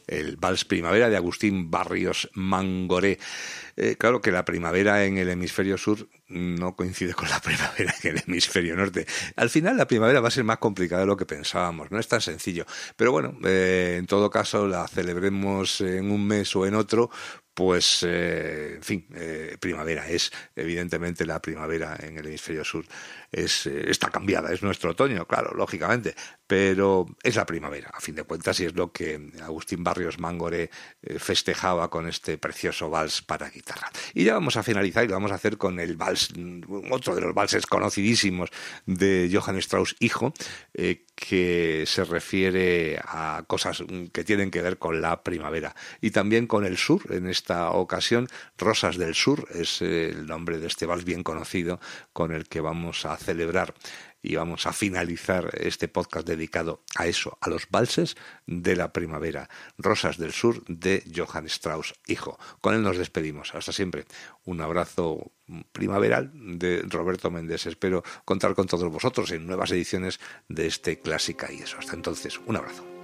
el Vals Primavera de Agustín Barrios Mangoré. Claro que la primavera en el hemisferio sur no coincide con la primavera en el hemisferio norte. Al final la primavera va a ser más complicada de lo que pensábamos, no es tan sencillo. Pero bueno, en todo caso la celebremos en un mes o en otro, pues, en fin, primavera es, evidentemente la primavera en el hemisferio sur está cambiada, es nuestro otoño, claro, lógicamente, pero es la primavera, a fin de cuentas, y es lo que Agustín Barrios Mangoré festejaba con este precioso vals para guitarra. Y ya vamos a finalizar y lo vamos a hacer con el vals, otro de los valses conocidísimos de Johann Strauss hijo, que se refiere a cosas que tienen que ver con la primavera y también con el sur. En esta ocasión, Rosas del Sur es el nombre de este vals bien conocido con el que vamos a celebrar y vamos a finalizar este podcast dedicado a eso, a los valses de la primavera. Rosas del Sur de Johann Strauss hijo. Con él nos despedimos. Hasta siempre. Un abrazo primaveral de Roberto Méndez. Espero contar con todos vosotros en nuevas ediciones de este Clásica y eso. Hasta entonces, un abrazo.